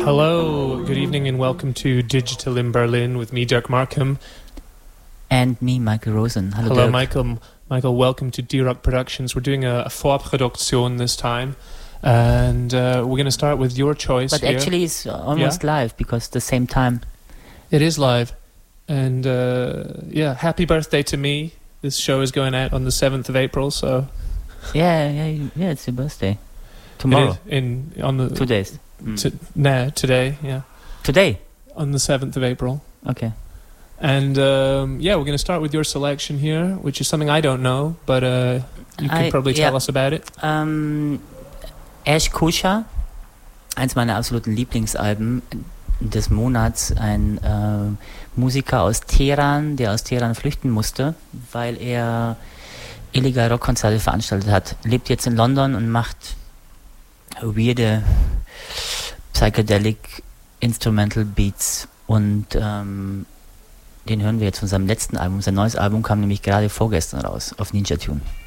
Hello, good evening and welcome to Digital in Berlin with me, Dirk Markham. And me, Michael Rosen. Hello, Dirk. Michael. Michael, welcome to D-Rock Productions. We're doing a Vorproduktion this time, and we're going to start with your choice. But here. Actually it's almost live, because the same time. It is live. And happy birthday to me. This show is going out on the 7th of April, so... Yeah, it's your birthday. Tomorrow. 2 days. Today, yeah. Today? On the 7th of April. Okay. And we're going to start with your selection here, which is something I don't know, but you can probably tell us about it. Ash Kusha, eins meiner absoluten Lieblingsalben des Monats, ein Musiker aus Teheran, der aus Teheran flüchten musste, weil er illegal Rockkonzerte veranstaltet hat. Lebt jetzt in London und macht weirde psychedelic Instrumental Beats, und den hören wir jetzt von seinem letzten Album. Sein neues Album kam nämlich gerade vorgestern raus auf Ninja Tune.